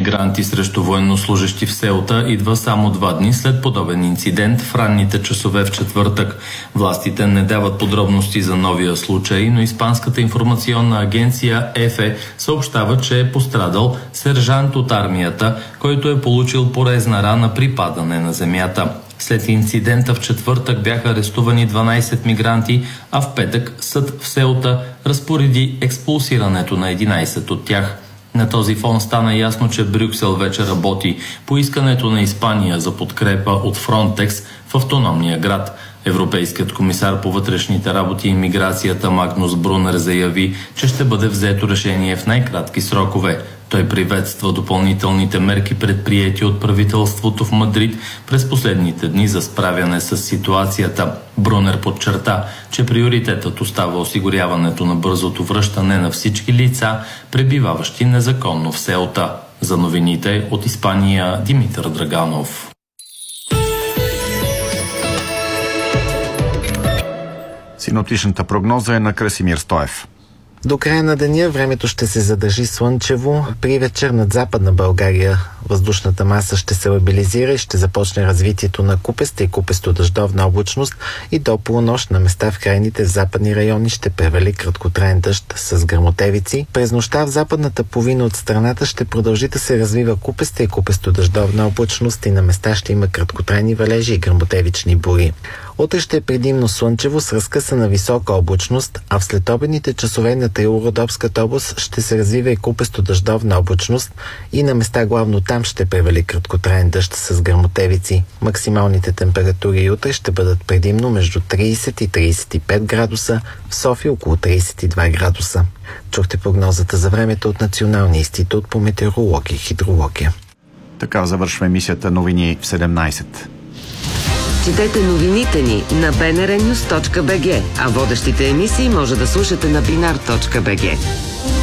мигранти срещу военнослужещи в Сеута идва само 2 дни след подобен инцидент в ранните часове в четвъртък. Властите не дават подробности за новия случай, но Испанската информационна агенция ЕФЕ съобщава, че е пострадал сержант от армията, който е получил порезна рана при падане на земята. След инцидента в четвъртък бяха арестувани 12 мигранти, а в петък съд в Сеута разпореди експулсирането на 11 от тях. На този фон стана ясно, че Брюксел вече работи по искането на Испания за подкрепа от Фронтекс в автономния град. Европейският комисар по вътрешните работи и миграцията Магнус Брунер заяви, че ще бъде взето решение в най-кратки срокове. Той приветства допълнителните мерки, предприети от правителството в Мадрид през последните дни за справяне с ситуацията. Брунер подчерта, че приоритетът остава осигуряването на бързото връщане на всички лица, пребиваващи незаконно в Сеута. За новините от Испания Димитър Драганов. Синоптичната прогноза е на Красимир Стоев. До края на деня времето ще се задържи слънчево. При вечер над Западна България въздушната маса ще се лабилизира и ще започне развитието на купеста и купесто-дъждовна облачност и до полунощ на места в крайните западни райони ще превали краткотраен дъжд с гръмотевици. През нощта в западната половина от страната ще продължи да се развива купеста и купесто-дъждовна облачност и на места ще има краткотрайни валежи и гръмотевични бури. Утре ще е предимно слънчево с разкъсана висока облачност, а в следобедните часове на Родопската област ще се развива и купесто-дъждовна облачност и на места главно там ще превали краткотраен дъжд с гръмотевици. Максималните температури утре ще бъдат предимно между 30 и 35 градуса, в София около 32 градуса. Чухте прогнозата за времето от Националния институт по метеорология и хидрология. Така завършва емисията Новини в 17. Четете новините ни на bnrnews.bg, а водещите емисии може да слушате на binar.bg.